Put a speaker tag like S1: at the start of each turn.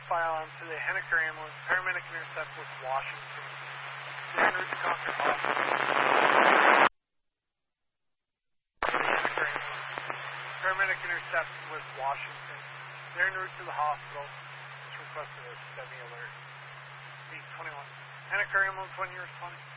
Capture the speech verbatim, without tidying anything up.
S1: file onto the Henniker ambulance. Paramedic intercept with Washington. En route to Concord Hospital. Henniker ambulance. Paramedic intercept with Washington. They're en route to the hospital. Just requested a STEMI alert. B twenty-one. Henniker ambulance, when you responding?